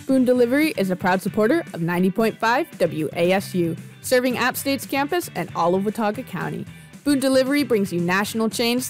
Boone Delivery is a proud supporter of 90.5 WASU, serving App State's campus and all of Watauga County. Boone Delivery brings you national chains